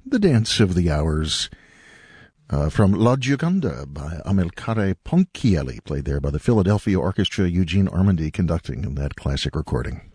The Dance of the Hours from La Gioconda by Amilcare Ponchielli, played there by the Philadelphia Orchestra, Eugene Ormandy conducting in that classic recording.